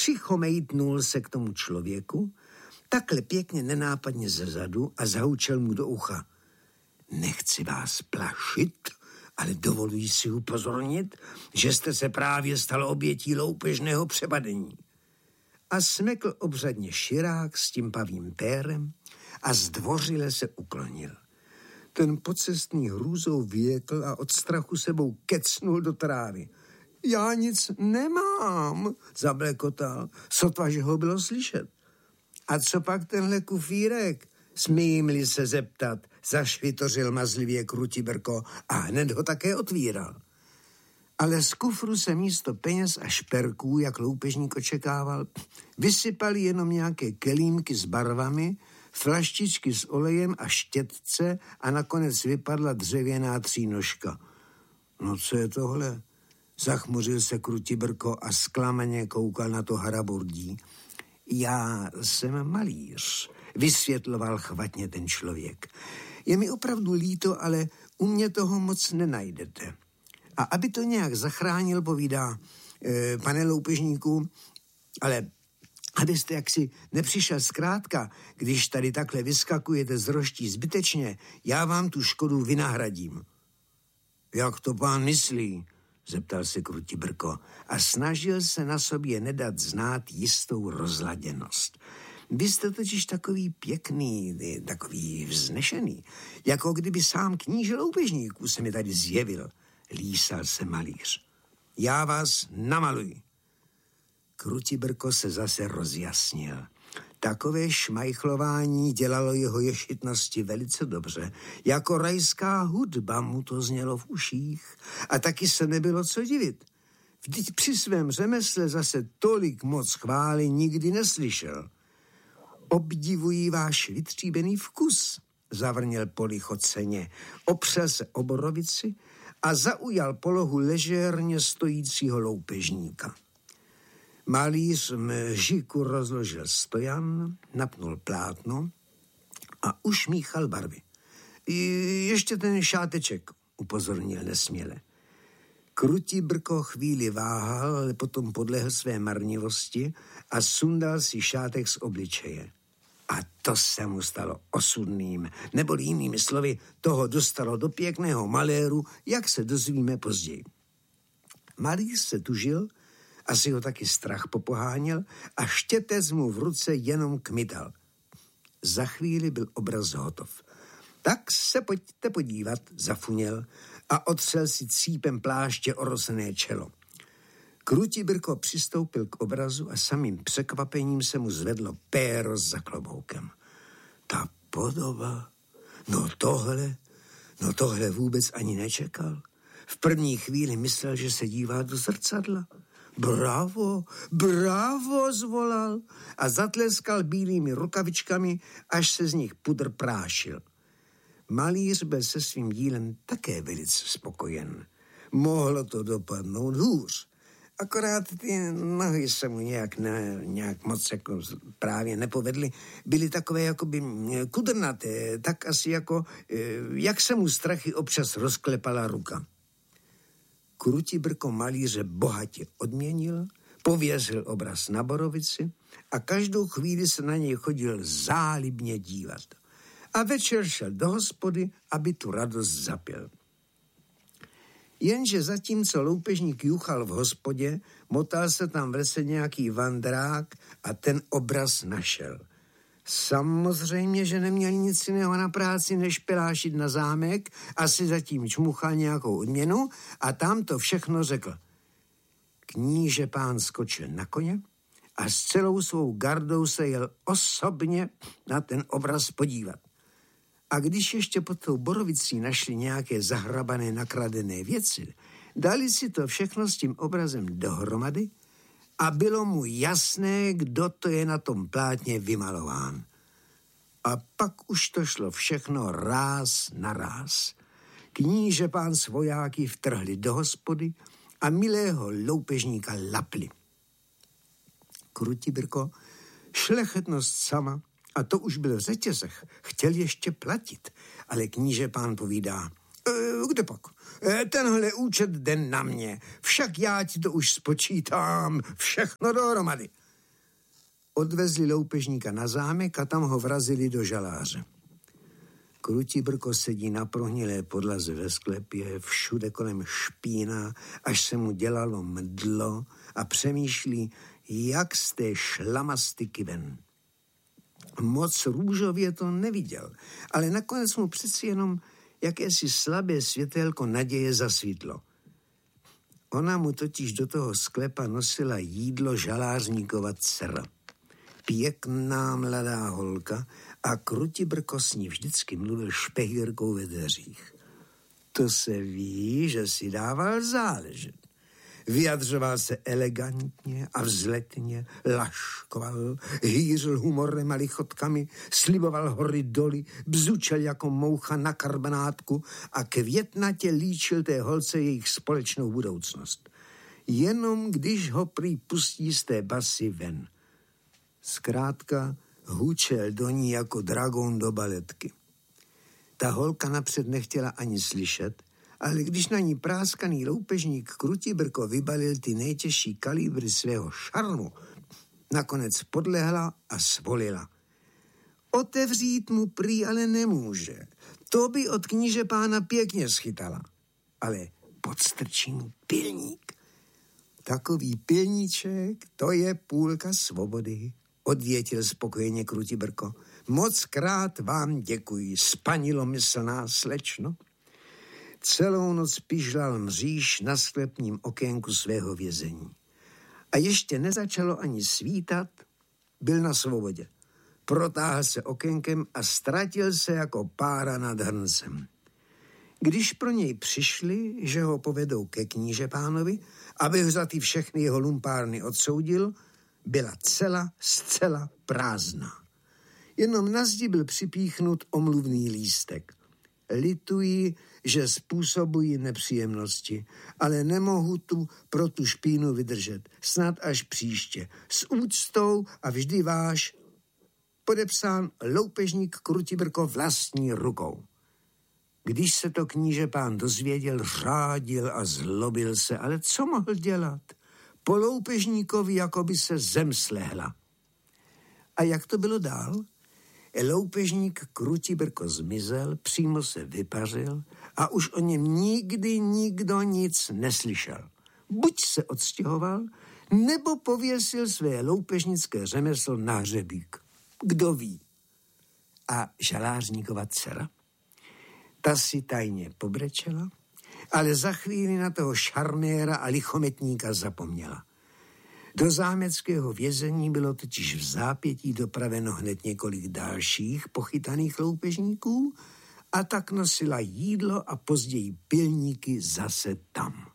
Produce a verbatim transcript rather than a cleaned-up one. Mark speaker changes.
Speaker 1: přichomejtnul se k tomu člověku, takhle pěkně nenápadně zezadu a zahoučel mu do ucha. Nechci vás plašit, ale dovoluji si upozornit, že jste se právě stal obětí loupežného přepadení. A smekl obřadně širák s tím pavým pérem a zdvořile se uklonil. Ten pocestný hrůzou vyjekl a od strachu sebou kecnul do trávy. Já nic nemám, zablekotal, sotva, že ho bylo slyšet. A co pak tenhle kufírek? Smím-li se zeptat, zašvitořil mazlivě Krutibrko a hned ho také otvíral. Ale z kufru se místo peněz a šperků, jak loupežník očekával, vysypali jenom nějaké kelímky s barvami, flaštičky s olejem a štětce a nakonec vypadla dřevěná třínožka. No co je tohle? Zachmuřil se Krutibrko a zklamaně koukal na to haraburdí. Já jsem malíř, vysvětloval chvatně ten člověk. Je mi opravdu líto, ale u mě toho moc nenajdete. A aby to nějak zachránil, povídá, e, pane loupežníku, ale abyste jaksi nepřišel zkrátka, když tady takhle vyskakujete z roští zbytečně, já vám tu škodu vynahradím. Jak to pán myslí? Zeptal se Krutibrko a snažil se na sobě nedat znát jistou rozladěnost. Vy jste totiž takový pěkný, takový vznešený, jako kdyby sám kníže loupežníků se mi tady zjevil, lísal se malíř. Já vás namaluji. Krutibrko se zase rozjasnil. Takové šmajchlování dělalo jeho ješitnosti velice dobře. Jako rajská hudba mu to znělo v uších a taky se nebylo co divit. Vždyť při svém řemesle zase tolik moc chvály nikdy neslyšel. Obdivuji váš vytříbený vkus, zavrněl polichoceně, opřel se o borovici a zaujal polohu ležérně stojícího loupežníka. Malíř mžiku rozložil stojan, napnul plátno a ušmíchal barvy. Ještě ten šáteček, upozornil nesměle. Krutibrko chvíli váhal, ale potom podlehl své marnivosti a sundal si šátek z obličeje. A to se mu stalo osudným, neboli jinými slovy, toho dostalo do pěkného maléru, jak se dozvíme později. Malíř se tužil, asi ho taky strach popoháněl a štětec mu v ruce jenom kmital. Za chvíli byl obraz hotov. Tak se pojďte podívat, zafuněl a otřel si cípem pláště orosené čelo. Krutibrko přistoupil k obrazu a samým překvapením se mu zvedlo péro za kloboukem. Ta podoba, no tohle, no tohle vůbec ani nečekal. V první chvíli myslel, že se dívá do zrcadla. Bravo, bravo, zvolal a zatleskal bílými rukavičkami, až se z nich pudr prášil. Malíř byl se svým dílem také velice spokojen. Mohlo to dopadnout hůř. Akorát ty nohy se mu nějak, ne, nějak moc jako právě nepovedly. Byly takové jakoby kudrnaté, tak asi jako, jak se mu strachy občas rozklepala ruka. Krutibrko malíře bohatě odměnil, pověřil obraz na borovici a každou chvíli se na něj chodil zálibně dívat. A večer šel do hospody, aby tu radost zapil. Jenže zatímco loupežník juchal v hospodě, motal se tam v lese nějaký vandrák a ten obraz našel. Samozřejmě, že neměl nic jiného na práci, než pelášit na zámek, asi zatím čmuchal nějakou odměnu a tam to všechno řekl. Kníže pán skočil na koně a s celou svou gardou se jel osobně na ten obraz podívat. A když ještě pod tou borovicí našli nějaké zahrabané nakradené věci, dali si to všechno s tím obrazem dohromady a bylo mu jasné, kdo to je na tom plátně vymalován. A pak už to šlo všechno ráz na ráz. Kníže pán s vojáky vtrhli do hospody a milého loupežníka lapli. Krutibrko, šlechetnost sama, a to už byl v řetězech, chtěl ještě platit, ale kníže pán povídá, e, kde pak? E, tenhle účet jde na mě, však já ti to už spočítám, všechno dohromady. odvezli loupežníka na zámek a tam ho vrazili do žaláře. Krutibrko sedí na prohnilé podlaze ve sklepě, všude kolem špína, až se mu dělalo mdlo a přemýšlí, jak z té šlamastyky ven. Moc růžově to neviděl, ale nakonec mu přeci jenom jakési slabé světélko naděje zasvítlo. Ona mu totiž do toho sklepa nosila jídlo žalářníkova dcera. Pěkná mladá holka a Krutibrko s ní vždycky mluvil špehírkou ve dveřích. To se ví, že si dával záležet. Vyjadřoval se elegantně a vzletně, laškoval, hýřil humorem a lichotkami, sliboval hory doly, bzučel jako moucha na karbanátku a květnatě líčil té holce jejich společnou budoucnost. Jenom když ho prý pustí z té basy ven. Zkrátka hučel do ní jako dragon do baletky. Ta holka napřed nechtěla ani slyšet, ale když na ní práskaný loupežník Krutibrko vybalil ty nejtěžší kalibry svého šarmu, nakonec podlehla a svolila. Otevřít mu prý ale nemůže. To by od kníže pána pěkně schytala. Ale podstrčí mu pilník. Takový pilníček, to je půlka svobody, odvětil spokojeně Krutibrko. Moc krát vám děkuji, spanilomyslná slečno. Celou noc pižlal mříž na sklepním okénku svého vězení. A ještě nezačalo ani svítat, byl na svobodě. Protáhl se okénkem a ztratil se jako pára nad hrncem. Když pro něj přišli, že ho povedou ke kníže pánovi, aby ho za ty všechny jeho lumpárny odsoudil, byla cela zcela prázdná. Jenom na zdi byl připíchnut omluvný lístek. Lituji, že způsobují nepříjemnosti, ale nemohu tu pro tu špínu vydržet. Snad až příště. S úctou a vždy váš, podepsán loupežník Krutibrko vlastní rukou. Když se to kníže pán dozvěděl, řádil a zlobil se, ale co mohl dělat? Po loupežníkovi jako by se zem slehla. A jak to bylo dál? Loupežník Krutibrko zmizel, přímo se vypařil a už o něm nikdy nikdo nic neslyšel. Buď se odstěhoval, nebo pověsil své loupežnické řemeslo na hřebík. Kdo ví? A žalářníkova dcera? Ta si tajně pobrečela, ale za chvíli na toho šarméra a lichometníka zapomněla. Do zámeckého vězení bylo totiž v zápětí dopraveno hned několik dalších pochytaných loupežníků a tak nosila jídlo a později pilníky zase tam.